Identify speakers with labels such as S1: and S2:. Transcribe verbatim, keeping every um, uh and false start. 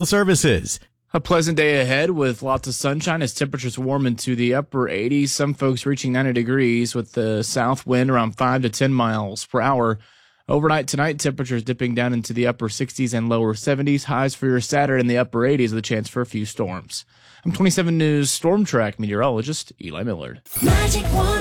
S1: Services.
S2: A pleasant day ahead with lots of sunshine as temperatures warm into the upper eighties. Some folks reaching ninety degrees with the south wind around five to ten miles per hour. Overnight tonight, temperatures dipping down into the upper sixties and lower seventies. Highs for your Saturday in the upper eighties with a chance for a few storms. I'm twenty-seven News Storm Track meteorologist Eli Millard.
S3: Magic one.